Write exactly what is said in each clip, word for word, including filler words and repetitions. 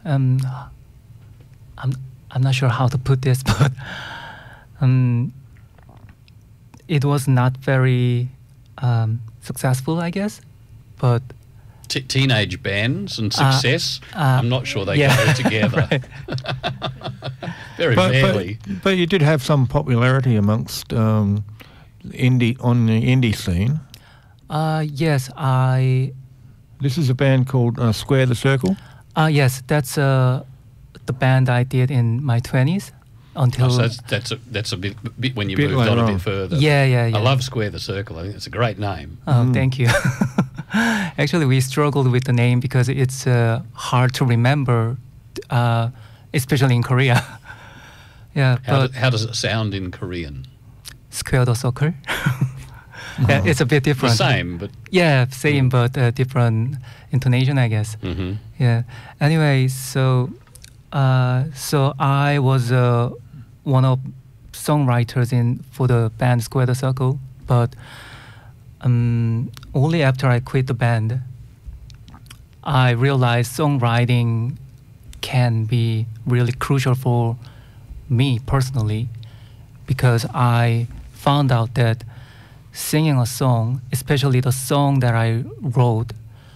um, I'm I'm not sure how to put this, but um, it was not very um, successful, I guess. But T- teenage bands and Uh, success, uh, I'm not sure they yeah. go together. Right. Very But, fairly. but, but you did have some popularity amongst um, indie on the indie scene. Uh, yes, I. This is a band called uh, Square the Circle. Uh, yes, that's uh, the band I did in my twenties until. Oh, so that's, that's, a, that's a bit, bit when you Bit moved on later a on. bit further. Yeah, yeah, yeah. I love Square the Circle. I think it's a great name. Oh, Mm. thank you. Actually, we struggled with the name because it's uh, hard to remember, uh, especially in Korea. Yeah, How, but do, how does it sound in Korean? Square the Circle. Yeah, it's a bit The different. same, but Yeah, same but uh, different intonation, I guess. mhm. Yeah. Anyway, so uh, so I was uh, one of songwriters in for the band Square the Circle, but um, only after I quit the band, I realized songwriting can be really crucial for me personally, because I found out that singing a song, especially the song that I wrote,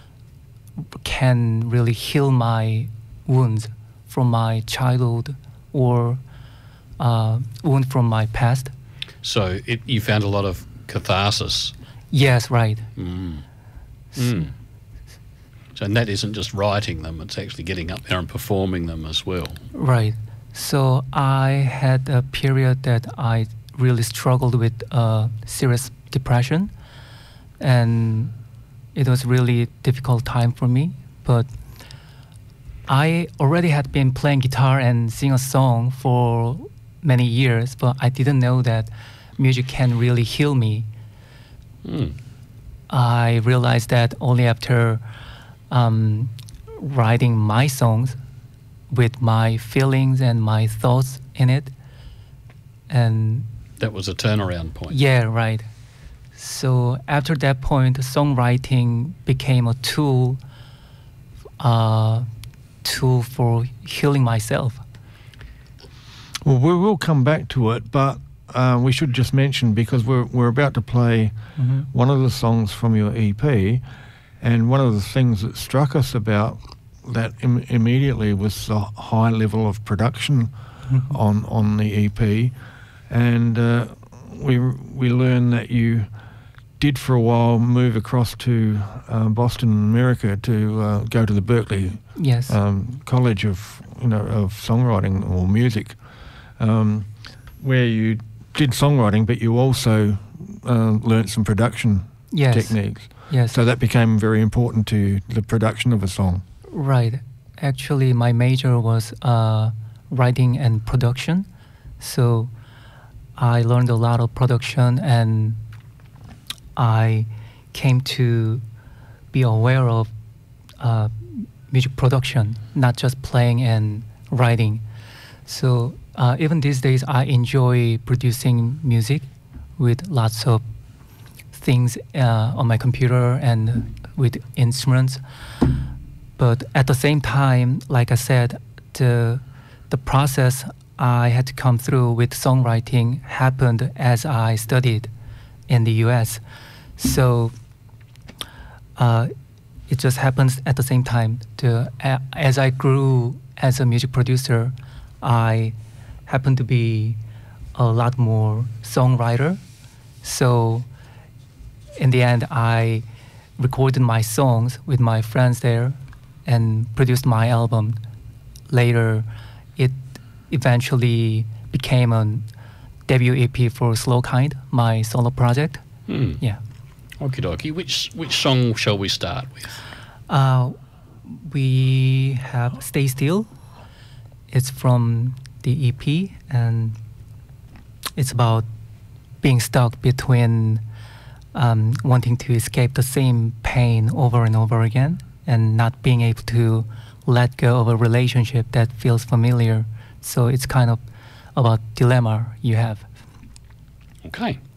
can really heal my wounds from my childhood or uh, wound from my past. So it, you found a lot of catharsis. Yes, right. Mm. Mm. So and that isn't just writing them, it's actually getting up there and performing them as well. Right. So I had a period that I really struggled with uh, serious depression, and it was really difficult time for me. But I already had been playing guitar and sing a song for many years, but I didn't know that music can really heal me. Mm. I realized that only after um, writing my songs with my feelings and my thoughts in it. And That was a turnaround point. yeah, right. So after that point, songwriting became a tool, uh, tool for healing myself. Well, we will come back to it, but uh, we should just mention, because we're we're about to play Mhm. one of the songs from your E P, and one of the things that struck us about that Im- immediately was the high level of production on on the E P, and uh, we we learned that you did for a while move across to uh, Boston, America, to uh, go to the Berkeley Yes. um, College of you know of songwriting or music, um, where you did songwriting, but you also uh, learnt some production yes. techniques. Yes. So that became very important to the production of a song. Right. Actually, my major was uh, writing and production. So I learned a lot of production, and I came to be aware of uh, music production, not just playing and writing. So uh, even these days, I enjoy producing music with lots of things uh, on my computer and with instruments. But at the same time, like I said, the the process I had to come through with songwriting happened as I studied in the U S. So uh, it just happens at the same time. To, a as I grew as a music producer, I happened to be a lot more songwriter. So in the end, I recorded my songs with my friends there and produced my album. Later, it eventually became a debut E P for Slowkind, my solo project. Hmm. Yeah. Okie dokie. Which, which song shall we start with? Uh, we have Stay Still. It's from the E P, and it's about being stuck between um, wanting to escape the same pain over and over again and not being able to let go of a relationship that feels familiar. So it's kind of about dilemma you have. Okay.